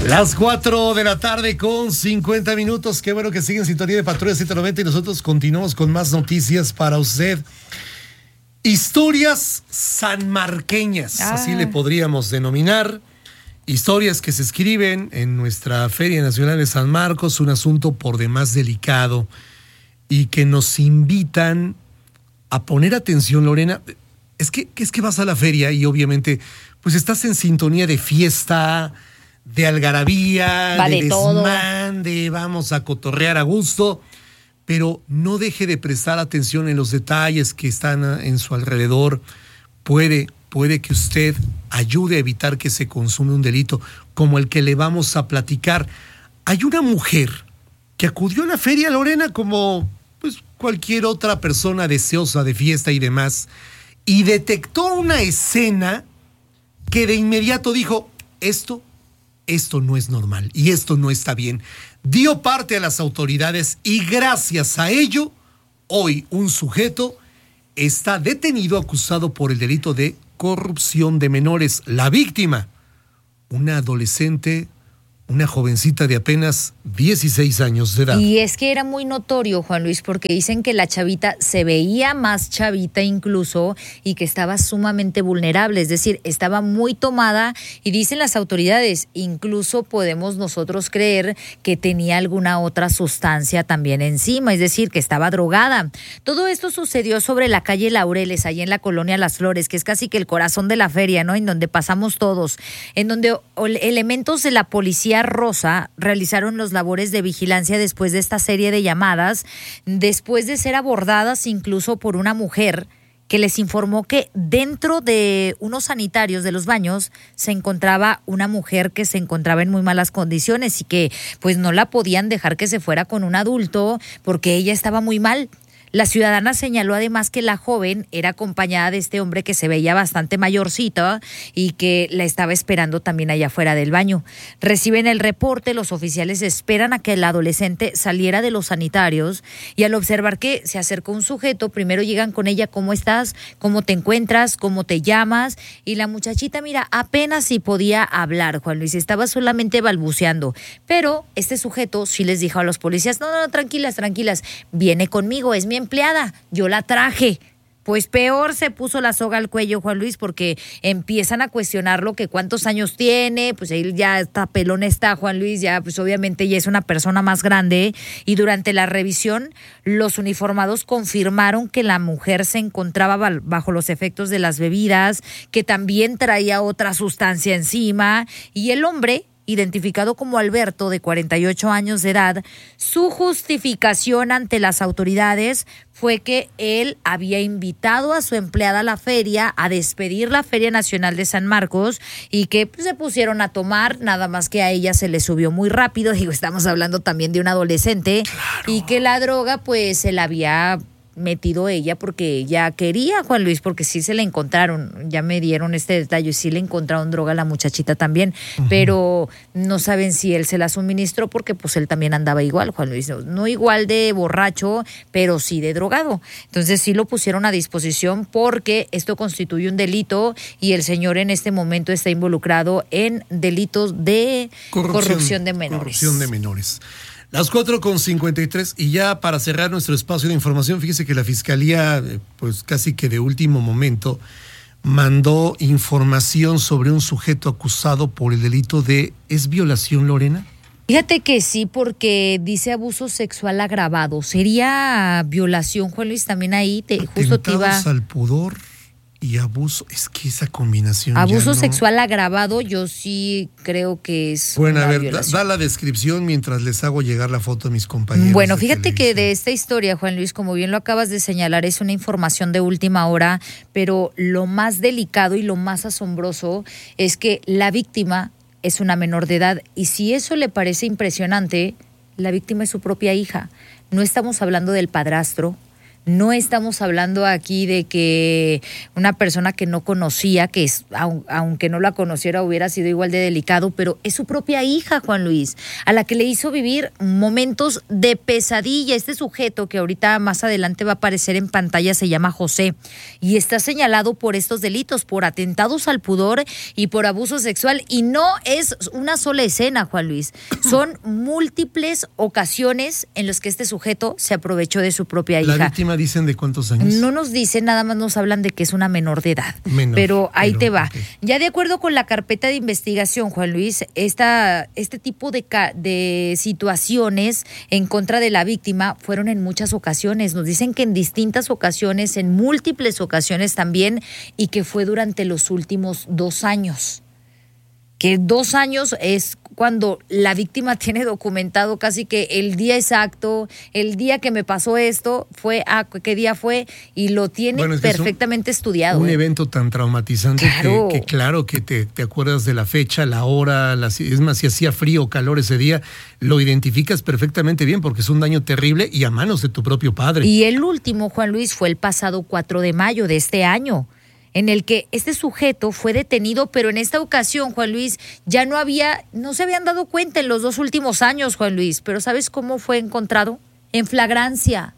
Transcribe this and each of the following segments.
Las 4 de la tarde con 50 minutos. Qué bueno que siguen en sintonía de Patrulla 190 y nosotros continuamos con más noticias para usted. Historias sanmarqueñas, así le podríamos denominar. Historias que se escriben en nuestra Feria Nacional de San Marcos, un asunto por demás delicado y que nos invitan a poner atención, Lorena. Es que vas a la feria y obviamente pues estás en sintonía de fiesta, de algarabía, va de desmán, de vamos a cotorrear a gusto, pero no deje de prestar atención en los detalles que están en su alrededor. Puede que usted ayude a evitar que se consume un delito como el que le vamos a platicar. Hay una mujer que acudió a la feria, Lorena, como pues cualquier otra persona deseosa de fiesta y demás, y detectó una escena que de inmediato dijo, esto no es normal y esto no está bien. Dio parte a las autoridades y gracias a ello, hoy un sujeto está detenido acusado por el delito de corrupción de menores. La víctima, una adolescente, una jovencita de apenas 16 años de edad. Y es que era muy notorio, Juan Luis, porque dicen que la chavita se veía más chavita incluso y que estaba sumamente vulnerable, es decir, estaba muy tomada y dicen las autoridades, incluso podemos nosotros creer que tenía alguna otra sustancia también encima, es decir, que estaba drogada. Todo esto sucedió sobre la calle Laureles, ahí en la colonia Las Flores, que es casi que el corazón de la feria, ¿no? En donde pasamos todos, en donde elementos de la policía rosa realizaron los labores de vigilancia después de esta serie de llamadas, después de ser abordadas incluso por una mujer que les informó que dentro de unos sanitarios de los baños se encontraba una mujer que se encontraba en muy malas condiciones y que pues no la podían dejar que se fuera con un adulto porque ella estaba muy mal. La ciudadana señaló además que la joven era acompañada de este hombre que se veía bastante mayorcito y que la estaba esperando también allá afuera del baño. Reciben el reporte, los oficiales esperan a que el adolescente saliera de los sanitarios y al observar que se acercó un sujeto, primero llegan con ella, ¿cómo estás? ¿Cómo te encuentras? ¿Cómo te llamas? Y la muchachita, mira, apenas si podía hablar, Juan Luis, estaba solamente balbuceando. Pero este sujeto sí les dijo a los policías, no, tranquilas, viene conmigo, es mi empleada, yo la traje. Pues peor se puso la soga al cuello, Juan Luis, porque empiezan a cuestionarlo que cuántos años tiene, pues él ya está pelón está, Juan Luis, ya pues obviamente ya es una persona más grande y durante la revisión los uniformados confirmaron que la mujer se encontraba bajo los efectos de las bebidas, que también traía otra sustancia encima y el hombre, identificado como Alberto, de 48 años de edad, su justificación ante las autoridades fue que él había invitado a su empleada a la feria, a despedir la Feria Nacional de San Marcos y que pues, se pusieron a tomar, nada más que a ella se le subió muy rápido, digo, estamos hablando también de un adolescente, claro. Y que la droga pues se la había metido ella porque ella quería, Juan Luis, porque sí se le encontraron, ya me dieron este detalle, sí le encontraron droga a la muchachita también, pero no saben si él se la suministró porque pues él también andaba igual, Juan Luis, no igual de borracho, pero sí de drogado. Entonces sí lo pusieron a disposición porque esto constituye un delito y el señor en este momento está involucrado en delitos de corrupción de menores. Corrupción de menores. Las 4:53 y ya para cerrar nuestro espacio de información, fíjese que la Fiscalía, pues casi que de último momento, mandó información sobre un sujeto acusado por el delito de, ¿es violación, Lorena? Fíjate que sí, porque dice abuso sexual agravado. ¿Sería violación, Juan Luis, también ahí? Justo te iba... Atentados al pudor y abuso, es que esa combinación abuso ya no... sexual agravado, yo sí creo que es bueno, una a ver, violación. da la descripción mientras les hago llegar la foto a mis compañeros. Bueno, fíjate que de esta historia, Juan Luis, como bien lo acabas de señalar, es una información de última hora, pero lo más delicado y lo más asombroso es que la víctima es una menor de edad y si eso le parece impresionante, la víctima es su propia hija. No estamos hablando del padrastro, No estamos hablando aquí de que una persona que no conocía, que aunque no la conociera hubiera sido igual de delicado, pero es su propia hija, Juan Luis, a la que le hizo vivir momentos de pesadilla. Este sujeto que ahorita más adelante va a aparecer en pantalla se llama José y está señalado por estos delitos, por atentados al pudor y por abuso sexual. Y no es una sola escena, Juan Luis, son múltiples ocasiones en las que este sujeto se aprovechó de su propia hija. ¿La víctima dicen de cuántos años? No nos dicen, nada más nos hablan de que es una menor de edad. Pero ahí te va. Okay. Ya de acuerdo con la carpeta de investigación, Juan Luis, este tipo de situaciones en contra de la víctima fueron en muchas ocasiones. Nos dicen que en distintas ocasiones, en múltiples ocasiones también, y que fue durante los últimos 2 años. Que 2 años es cuando la víctima tiene documentado casi que el día exacto, el día que me pasó esto, qué día fue, y lo tiene perfectamente estudiado. Un evento tan traumatizante que te acuerdas de la fecha, la hora, es más, si hacía frío o calor ese día, lo identificas perfectamente bien porque es un daño terrible y a manos de tu propio padre. Y el último, Juan Luis, fue el pasado 4 de mayo de este año, en el que este sujeto fue detenido, pero en esta ocasión, Juan Luis, ya no se habían dado cuenta en los 2 últimos años, Juan Luis, pero ¿sabes cómo fue encontrado? En flagrancia.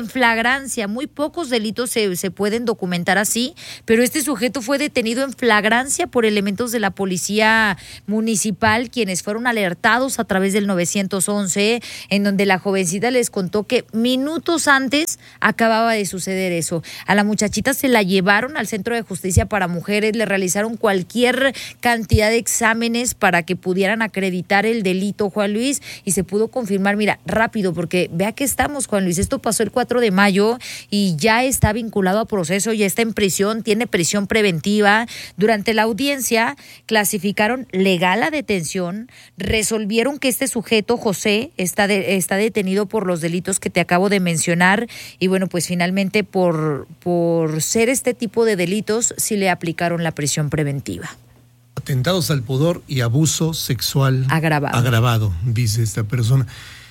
Muy pocos delitos se pueden documentar así, pero este sujeto fue detenido en flagrancia por elementos de la policía municipal, quienes fueron alertados a través del 911, en donde la jovencita les contó que minutos antes acababa de suceder eso. A la muchachita se la llevaron al Centro de Justicia para Mujeres, le realizaron cualquier cantidad de exámenes para que pudieran acreditar el delito, Juan Luis, y se pudo confirmar, mira, rápido, porque vea que estamos, Juan Luis, esto pasó el 4 de mayo y ya está vinculado a proceso, ya está en prisión, tiene prisión preventiva. Durante la audiencia clasificaron legal la detención, resolvieron que este sujeto, José, está detenido por los delitos que te acabo de mencionar y bueno, pues finalmente por ser este tipo de delitos sí le aplicaron la prisión preventiva. Atentados al pudor y abuso sexual agravado, dice esta persona.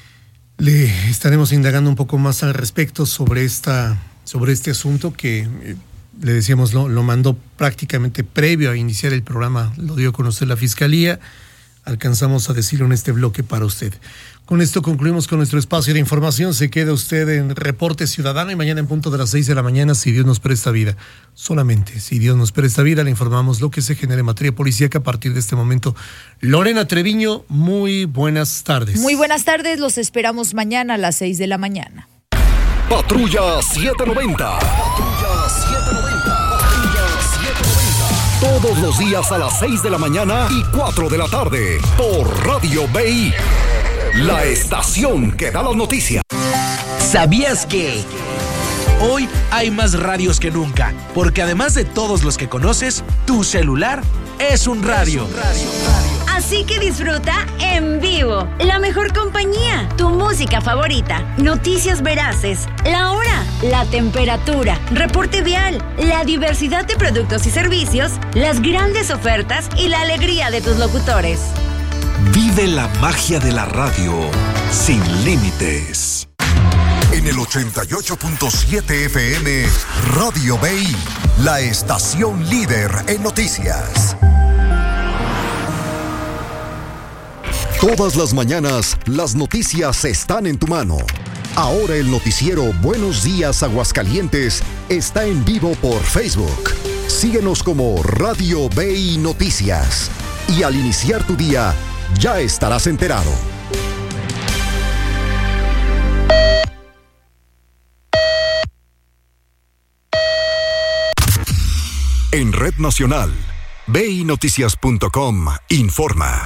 Le estaremos indagando un poco más al respecto sobre este asunto que, le decíamos, lo mandó prácticamente previo a iniciar el programa, lo dio a conocer la Fiscalía, alcanzamos a decirlo en este bloque para usted. Con esto concluimos con nuestro espacio de información. Se queda usted en Reporte Ciudadano y mañana en punto de las 6 de la mañana, si Dios nos presta vida. Solamente si Dios nos presta vida, le informamos lo que se genere en materia policíaca a partir de este momento. Lorena Treviño, muy buenas tardes. Muy buenas tardes, los esperamos mañana a las 6 de la mañana. Patrulla 790. Patrulla 790. Patrulla 790. Todos los días a las 6 de la mañana y 4 de la tarde por Radio BI. La estación que da las noticias. ¿Sabías que hoy hay más radios que nunca? Porque además de todos los que conoces, tu celular es un radio. Así que disfruta en vivo la mejor compañía, tu música favorita, noticias veraces, la hora, la temperatura, reporte vial, la diversidad de productos y servicios, las grandes ofertas y la alegría de tus locutores. Vive la magia de la radio sin límites. En el 88.7 FM, Radio BI, la estación líder en noticias. Todas las mañanas, las noticias están en tu mano. Ahora el noticiero Buenos Días Aguascalientes está en vivo por Facebook. Síguenos como Radio BI Noticias. Y al iniciar tu día, ya estarás enterado. En Red Nacional, BINoticias.com informa.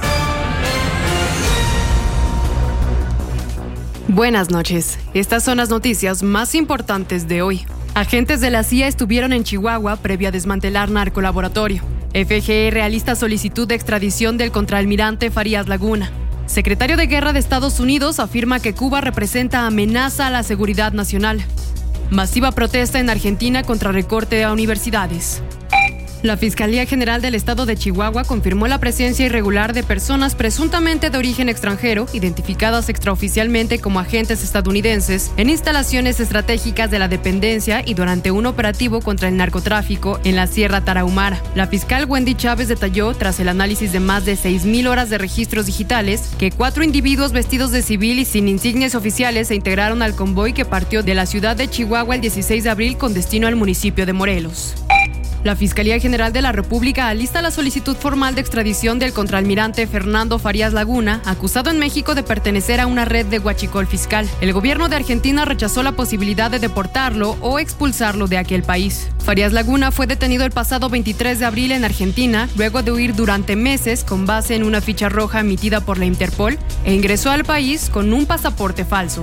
Buenas noches. Estas son las noticias más importantes de hoy. Agentes de la CIA estuvieron en Chihuahua previo a desmantelar narcolaboratorio. FGR alista solicitud de extradición del contraalmirante Farías Laguna. Secretario de Guerra de Estados Unidos afirma que Cuba representa amenaza a la seguridad nacional. Masiva protesta en Argentina contra recorte a universidades. La Fiscalía General del Estado de Chihuahua confirmó la presencia irregular de personas presuntamente de origen extranjero, identificadas extraoficialmente como agentes estadounidenses, en instalaciones estratégicas de la dependencia y durante un operativo contra el narcotráfico en la Sierra Tarahumara. La fiscal Wendy Chávez detalló, tras el análisis de más de 6,000 horas de registros digitales, que 4 individuos vestidos de civil y sin insignias oficiales se integraron al convoy que partió de la ciudad de Chihuahua el 16 de abril con destino al municipio de Morelos. La Fiscalía General de la República alista la solicitud formal de extradición del contraalmirante Fernando Farías Laguna, acusado en México de pertenecer a una red de huachicol fiscal. El gobierno de Argentina rechazó la posibilidad de deportarlo o expulsarlo de aquel país. Farías Laguna fue detenido el pasado 23 de abril en Argentina, luego de huir durante meses con base en una ficha roja emitida por la Interpol, e ingresó al país con un pasaporte falso.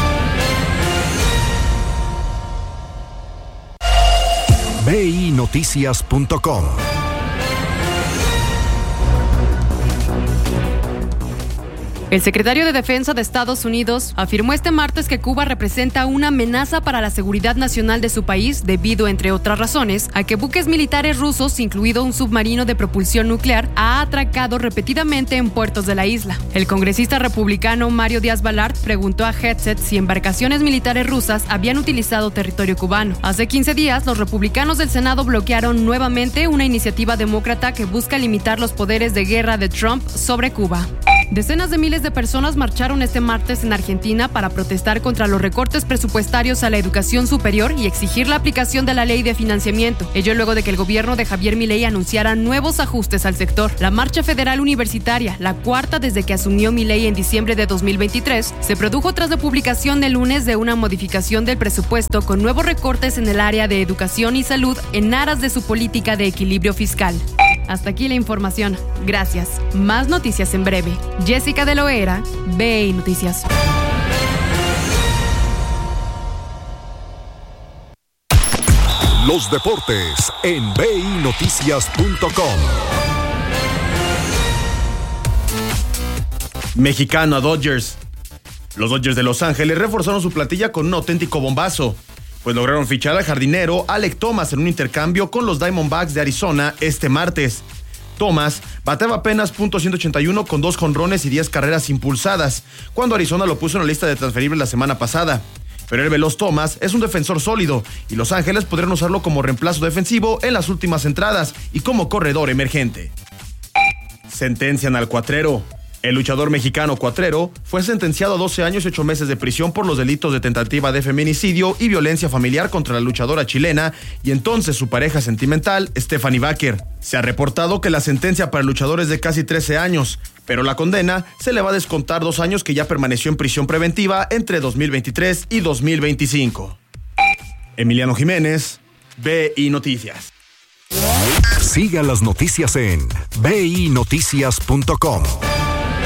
BINoticias.com. El secretario de Defensa de Estados Unidos afirmó este martes que Cuba representa una amenaza para la seguridad nacional de su país debido, entre otras razones, a que buques militares rusos, incluido un submarino de propulsión nuclear, ha atracado repetidamente en puertos de la isla. El congresista republicano Mario Díaz-Balart preguntó a Headset si embarcaciones militares rusas habían utilizado territorio cubano. Hace 15 días, los republicanos del Senado bloquearon nuevamente una iniciativa demócrata que busca limitar los poderes de guerra de Trump sobre Cuba. Decenas de miles de personas marcharon este martes en Argentina para protestar contra los recortes presupuestarios a la educación superior y exigir la aplicación de la ley de financiamiento. Ello luego de que el gobierno de Javier Milei anunciara nuevos ajustes al sector. La marcha federal universitaria, la cuarta desde que asumió Milei en diciembre de 2023, se produjo tras la publicación el lunes de una modificación del presupuesto con nuevos recortes en el área de educación y salud en aras de su política de equilibrio fiscal. Hasta aquí la información. Gracias. Más noticias en breve. Jessica de Loera, BI Noticias. Los deportes en BINoticias.com. Mexicano a Dodgers. Los Dodgers de Los Ángeles reforzaron su plantilla con un auténtico bombazo, pues lograron fichar al jardinero Alek Thomas en un intercambio con los Diamondbacks de Arizona este martes. Thomas bateaba apenas .181 con 2 jonrones y 10 carreras impulsadas, cuando Arizona lo puso en la lista de transferibles la semana pasada. Pero el veloz Thomas es un defensor sólido y Los Ángeles podrían usarlo como reemplazo defensivo en las últimas entradas y como corredor emergente. Sentencian al Cuatrero. El luchador mexicano Cuatrero fue sentenciado a 12 años y 8 meses de prisión por los delitos de tentativa de feminicidio y violencia familiar contra la luchadora chilena y entonces su pareja sentimental, Stephanie Baker. Se ha reportado que la sentencia para el luchador es de casi 13 años, pero la condena se le va a descontar 2 años que ya permaneció en prisión preventiva entre 2023 y 2025. Emiliano Jiménez, BI Noticias. Siga las noticias en BINoticias.com.